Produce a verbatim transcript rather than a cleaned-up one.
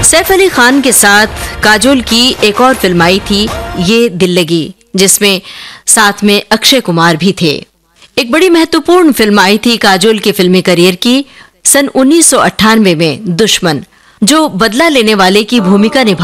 सैफ अली खान के साथ काजोल की एक और फिल्म आई थी, ये दिल लगी, जिसमें साथ में अक्षय कुमार भी थे। एक बड़ी महत्वपूर्ण फिल्म आई थी काजोल के फिल्मी करियर की सन उन्नीस सौ अट्ठानवे में, दुश्मन, जो बदला लेने वाले की भूमिका निभा